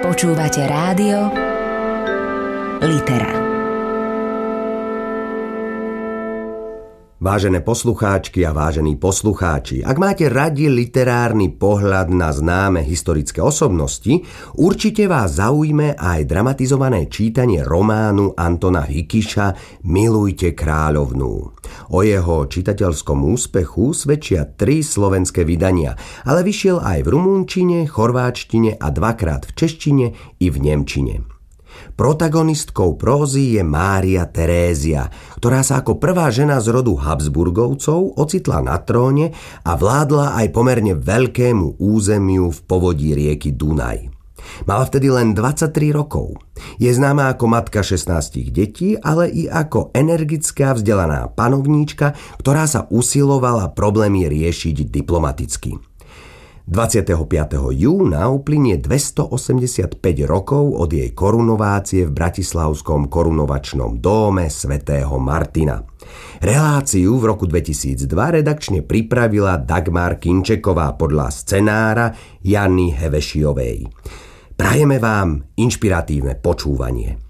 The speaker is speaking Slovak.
Počúvate rádio Litera. Vážené poslucháčky a vážení poslucháči, ak máte radi literárny pohľad na známe historické osobnosti, určite vás zaujme aj dramatizované čítanie románu Antona Hikiša Milujte kráľovnú. O jeho čitateľskom úspechu svedčia 3 slovenské vydania, ale vyšiel aj v rumúnčine, chorváčtine a 2-krát v češtine i v nemčine. Protagonistkou prózy je Mária Terézia, ktorá sa ako prvá žena z rodu Habsburgovcov ocitla na tróne a vládla aj pomerne veľkému územiu v povodí rieky Dunaj. Mala vtedy len 23 rokov. Je známa ako matka 16 detí, ale i ako energická vzdelaná panovníčka, ktorá sa usilovala problémy riešiť diplomaticky. 25. júna uplynie 285 rokov od jej korunovácie v bratislavskom korunovačnom dóme svätého Martina. Reláciu v roku 2002 redakčne pripravila Dagmar Kinčeková podľa scenára Jany Hevešiovej. Prajeme vám inšpiratívne počúvanie.